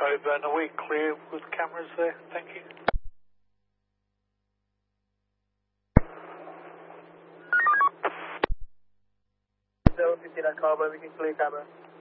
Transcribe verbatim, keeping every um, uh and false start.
Coburn, are we clear with cameras there? Thank you. seven fifty-nine Coburn, we can clear camera.